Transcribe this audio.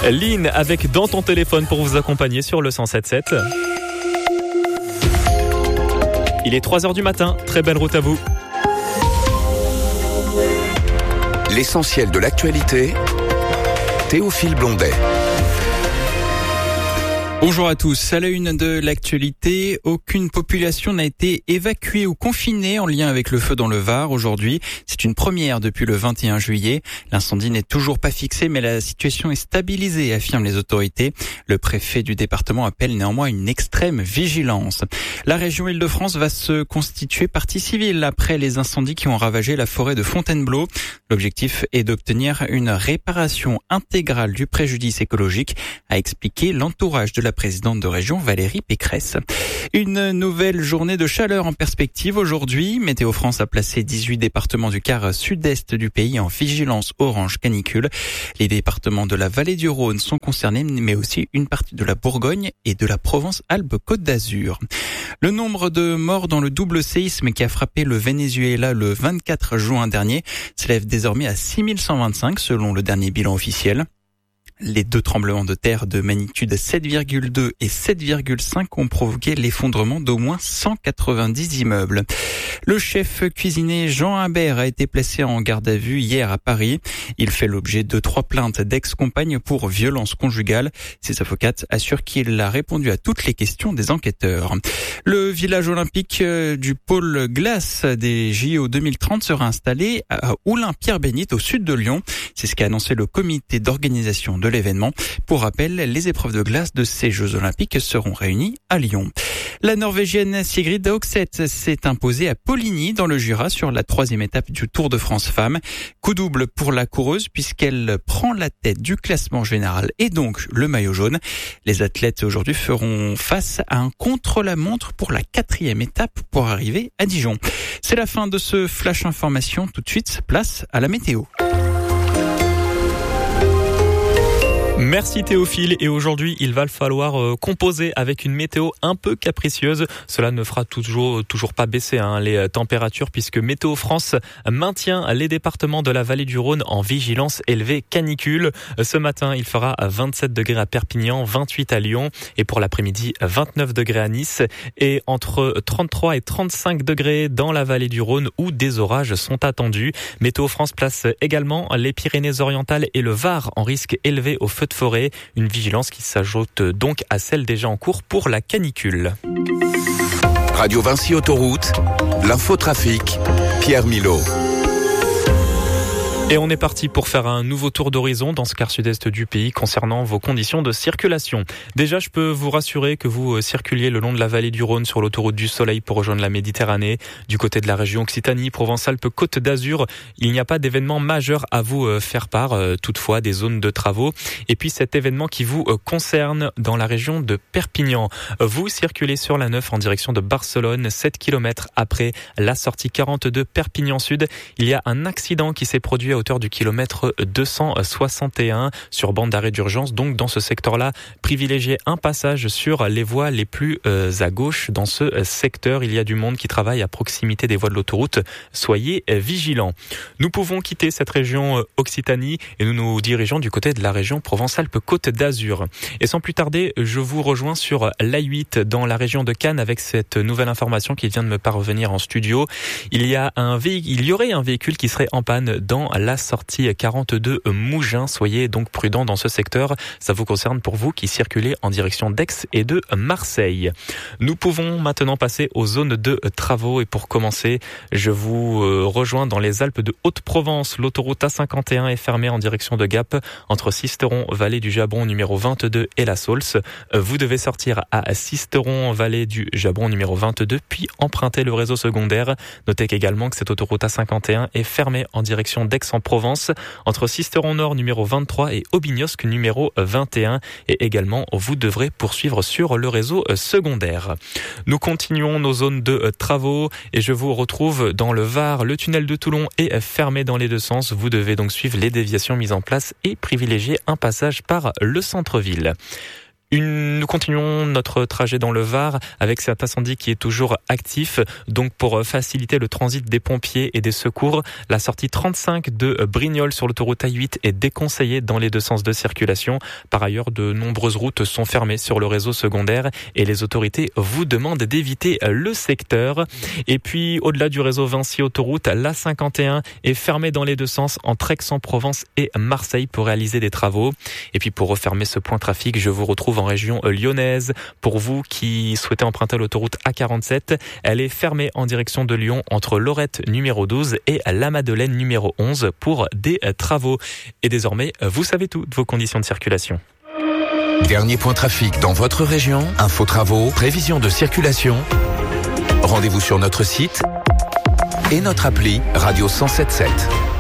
Lynn avec Dans ton téléphone pour vous accompagner sur le 107.7. Il est 3h du matin, très belle route à vous. L'essentiel de l'actualité, Théophile Blondet. Bonjour à tous. À la une de l'actualité, aucune population n'a été évacuée ou confinée en lien avec le feu dans le Var aujourd'hui. C'est une première depuis le 21 juillet. L'incendie n'est toujours pas fixé, mais la situation est stabilisée, affirment les autorités. Le préfet du département appelle néanmoins une extrême vigilance. La région Île-de-France va se constituer partie civile après les incendies qui ont ravagé la forêt de Fontainebleau. L'objectif est d'obtenir une réparation intégrale du préjudice écologique, a expliqué l'entourage de la présidente de région Valérie Pécresse. Une nouvelle journée de chaleur en perspective aujourd'hui. Météo France a placé 18 départements du quart sud-est du pays en vigilance orange canicule. Les départements de la vallée du Rhône sont concernés, mais aussi une partie de la Bourgogne et de la Provence-Alpes-Côte d'Azur. Le nombre de morts dans le double séisme qui a frappé le Venezuela le 24 juin dernier s'élève désormais à 6125 selon le dernier bilan officiel. Les deux tremblements de terre de magnitude 7,2 et 7,5 ont provoqué l'effondrement d'au moins 190 immeubles. Le chef cuisinier Jean Imbert a été placé en garde à vue hier à Paris. Il fait l'objet de 3 plaintes d'ex-compagnes pour violence conjugale. Ses avocates assurent qu'il a répondu à toutes les questions des enquêteurs. Le village olympique du pôle glace des JO 2030 sera installé à Oulin-Pierre-Bénite au sud de Lyon. C'est ce qu'a annoncé le comité d'organisation de l'événement. Pour rappel, les épreuves de glace de ces Jeux Olympiques seront réunies à Lyon. La Norvégienne Sigrid Dagset s'est imposée à Poligny dans le Jura sur la 3e étape du Tour de France Femmes. Coup double pour la coureuse puisqu'elle prend la tête du classement général et donc le maillot jaune. Les athlètes aujourd'hui feront face à un contre-la-montre pour la 4e étape pour arriver à Dijon. C'est la fin de ce flash information. Tout de suite, place à la météo. Merci Théophile, et aujourd'hui il va falloir composer avec une météo un peu capricieuse. Cela ne fera toujours pas baisser les températures puisque Météo France maintient les départements de la vallée du Rhône en vigilance élevée canicule. Ce matin il fera 27 degrés à Perpignan, 28 à Lyon et pour l'après-midi 29 degrés à Nice et entre 33 et 35 degrés dans la vallée du Rhône où des orages sont attendus. Météo France place également les Pyrénées-Orientales et le Var en risque élevé au feu de forêt, une vigilance qui s'ajoute donc à celle déjà en cours pour la canicule. Radio Vinci Autoroute, l'infotrafic, Pierre Milot. Et on est parti pour faire un nouveau tour d'horizon dans ce quart sud-est du pays concernant vos conditions de circulation. Déjà, je peux vous rassurer que vous circuliez le long de la vallée du Rhône sur l'autoroute du Soleil pour rejoindre la Méditerranée. Du côté de la région Occitanie, Provence-Alpes-Côte d'Azur, il n'y a pas d'événement majeur à vous faire part, toutefois des zones de travaux. Et puis cet événement qui vous concerne dans la région de Perpignan. Vous circulez sur la 9 en direction de Barcelone, 7 km après la sortie 42 Perpignan Sud. Il y a un accident qui s'est produit à hauteur du kilomètre 261 sur bande d'arrêt d'urgence. Donc dans ce secteur-là, privilégiez un passage sur les voies les plus à gauche. Dans ce secteur, il y a du monde qui travaille à proximité des voies de l'autoroute. Soyez vigilants. Nous pouvons quitter cette région Occitanie et nous nous dirigeons du côté de la région Provence-Alpes-Côte d'Azur. Et sans plus tarder, je vous rejoins sur l'A8 dans la région de Cannes avec cette nouvelle information qui vient de me parvenir en studio. Il y aurait un véhicule qui serait en panne dans la sortie 42 Mougins. Soyez donc prudents dans ce secteur. Ça vous concerne pour vous qui circulez en direction d'Aix et de Marseille. Nous pouvons maintenant passer aux zones de travaux et pour commencer, je vous rejoins dans les Alpes de Haute-Provence. L'autoroute A51 est fermée en direction de Gap entre Sisteron, vallée du Jabron numéro 22 et la Saulce. Vous devez sortir à Sisteron, vallée du Jabron numéro 22 puis emprunter le réseau secondaire. Notez également que cette autoroute A51 est fermée en direction d'Aix-en-Provence entre Sisteron Nord numéro 23 et Aubignosc numéro 21 et également vous devrez poursuivre sur le réseau secondaire. Nous continuons nos zones de travaux et je vous retrouve dans le Var. Le tunnel de Toulon est fermé dans les deux sens. Vous devez donc suivre les déviations mises en place et privilégier un passage par le centre-ville. Nous continuons notre trajet dans le Var avec cet incendie qui est toujours actif. Donc pour faciliter le transit des pompiers et des secours, la sortie 35 de Brignoles sur l'autoroute A8 est déconseillée dans les deux sens de circulation. Par ailleurs, de nombreuses routes sont fermées sur le réseau secondaire et les autorités vous demandent d'éviter le secteur. Et puis au-delà du réseau Vinci Autoroute, l'A51 est fermée dans les deux sens entre Aix-en-Provence et Marseille pour réaliser des travaux. Et puis pour refermer ce point trafic, je vous retrouve en région lyonnaise. Pour vous qui souhaitez emprunter l'autoroute A47, elle est fermée en direction de Lyon entre Lorette numéro 12 et la Madeleine numéro 11 pour des travaux. Et désormais, vous savez tout de vos conditions de circulation. Dernier point trafic dans votre région, info travaux, prévision de circulation. Rendez-vous sur notre site et notre appli Radio 107.7.